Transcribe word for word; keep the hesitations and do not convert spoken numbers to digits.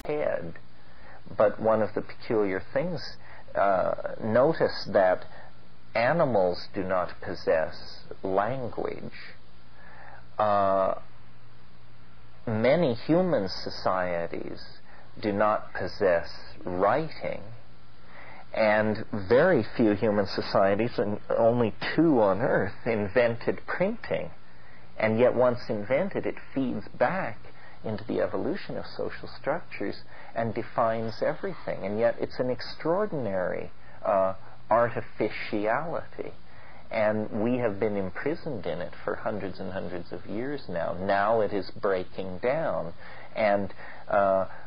head. But one of the peculiar things, uh, notice that animals do not possess language. Uh, many human societies do not possess writing, and very few human societies, and only two on Earth, invented printing. And yet once invented, it feeds back into the evolution of social structures and defines everything. And yet it's an extraordinary uh, artificiality. And we have been imprisoned in it for hundreds and hundreds of years now. Now it is breaking down. And uh,